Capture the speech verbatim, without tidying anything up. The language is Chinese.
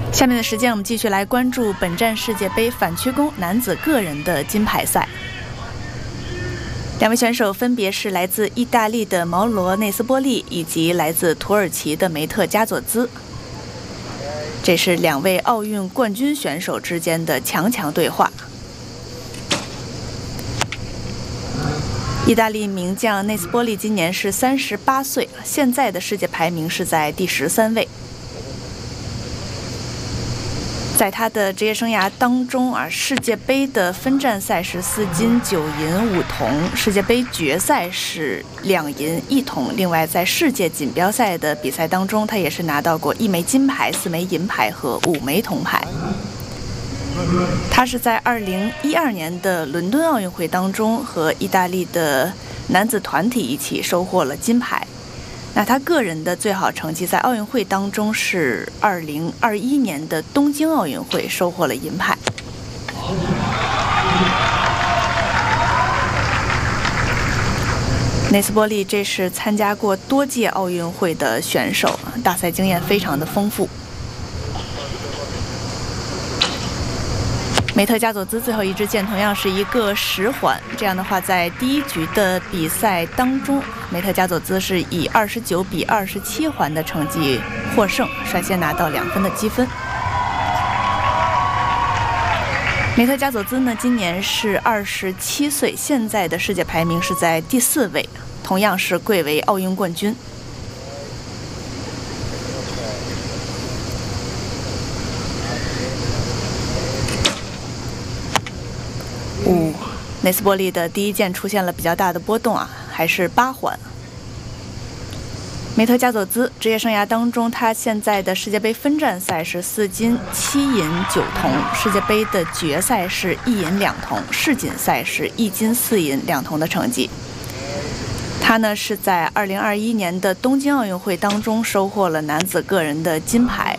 下面的时间，我们继续来关注本站世界杯反曲弓男子个人的金牌赛。两位选手分别是来自意大利的毛罗内斯波利以及来自土耳其的梅特加佐兹。这是两位奥运冠军选手之间的强强对话。意大利名将内斯波利今年是三十八岁，现在的世界排名是在第十三位。在他的职业生涯当中啊，世界杯的分站赛是四金九银五铜，世界杯决赛是两银一铜。另外，在世界锦标赛的比赛当中，他也是拿到过一枚金牌、四枚银牌和五枚铜牌。他是在二零一二年的伦敦奥运会当中和意大利的男子团体一起收获了金牌。那他个人的最好成绩在奥运会当中是二零二一年的东京奥运会收获了银牌。内斯波利这是参加过多届奥运会的选手，大赛经验非常的丰富。梅特加佐兹最后一支箭同样是一个十环，这样的话，在第一局的比赛当中，梅特加佐兹是以二十九比二十七环的成绩获胜，率先拿到两分的积分。梅特加佐兹呢，今年是二十七岁，现在的世界排名是在第四位，同样是贵为奥运冠军。五，内斯波利的第一箭出现了比较大的波动啊，还是八环。梅特加佐兹职业生涯当中，他现在的世界杯分站赛是四金七银九铜，世界杯的决赛是一银两铜，世锦赛是一金四银两铜的成绩。他呢是在二零二一年的东京奥运会当中收获了男子个人的金牌，